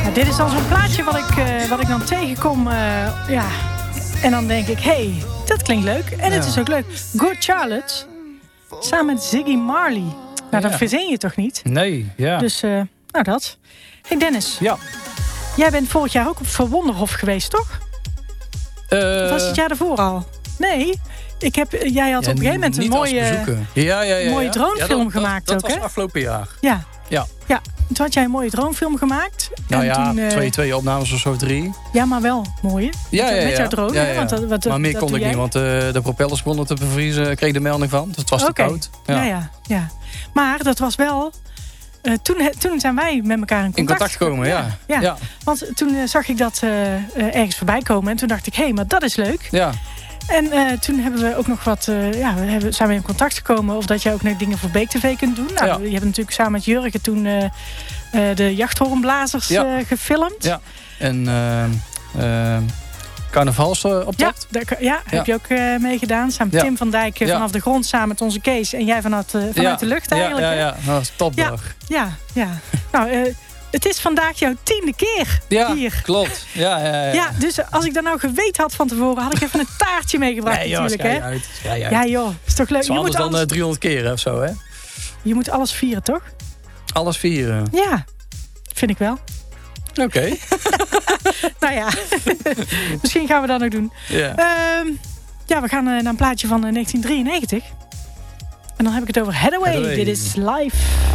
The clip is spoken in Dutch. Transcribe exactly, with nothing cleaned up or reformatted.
Ja, dit is dan zo'n plaatje wat ik, uh, wat ik dan tegenkom. Uh, ja. En dan denk ik, hé, hey, dat klinkt leuk. En het ja. is ook leuk. Good Charlotte, samen met Ziggy Marley. Nou, dat ja. verzin je toch niet? Nee, ja. Dus, uh, nou dat. Hey Dennis. Ja. Jij bent vorig jaar ook op Verwonderhof geweest, toch? Uh, of was het jaar daarvoor al? Nee. Ik heb, jij had ja, op een gegeven moment een mooie, ja, ja, ja, mooie ja. dronefilm ja, dat, gemaakt. Dat, dat ook, was hè? afgelopen jaar. Ja. Ja. ja. Toen had jij een mooie droomfilm gemaakt. Nou en ja, toen, uh, twee, twee opnames of zo, drie. Ja, maar wel mooie. Ja, met, ja, ja. met jouw drone. Ja, ja. Want dat, wat, maar meer dat kon ik jij? niet, want uh, de propellers begonnen te bevriezen. Ik kreeg de melding van, dus het was okay. te koud. Ja. Ja, ja, ja. Maar dat was wel... Uh, toen, toen zijn wij met elkaar in contact, in contact gekomen. Ja. Ja, ja. ja. Want toen uh, zag ik dat uh, uh, ergens voorbij komen. En toen dacht ik, hé, hey, maar dat is leuk. Ja. En uh, toen hebben we ook nog wat, uh, ja, we hebben, zijn we in contact gekomen of dat jij ook nog dingen voor Beek T V kunt doen. Nou, ja. Je hebt natuurlijk samen met Jurgen toen uh, uh, de jachthoornblazers ja. uh, gefilmd. Ja, en uh, uh, carnavalsoptocht. Ja, daar, ja, heb ja. je ook uh, meegedaan. Samen met ja. Tim van Dijk uh, ja. vanaf de grond samen met onze Kees. En jij vanuit, uh, vanuit ja. de lucht eigenlijk. Ja, ja, ja. Nou, dat is topdag. Ja, ja, ja. nou, uh, het is vandaag jouw tiende keer ja, hier. Klopt. Ja, ja, ja. ja, dus als ik dat nou geweten had van tevoren, had ik even een taartje meegebracht. Nee, joh, natuurlijk. Hè? Uit, uit. Ja, joh, is toch leuk. Het is je moet dan alles... uh, driehonderd keer of zo, hè? Je moet alles vieren, toch? Alles vieren? Ja, vind ik wel. Oké. Okay. nou ja, misschien gaan we dat nog doen. Yeah. Uh, ja, we gaan uh, naar een plaatje van uh, negentien drieënnegentig. En dan heb ik het over Hathaway. Hathaway. Dit is live.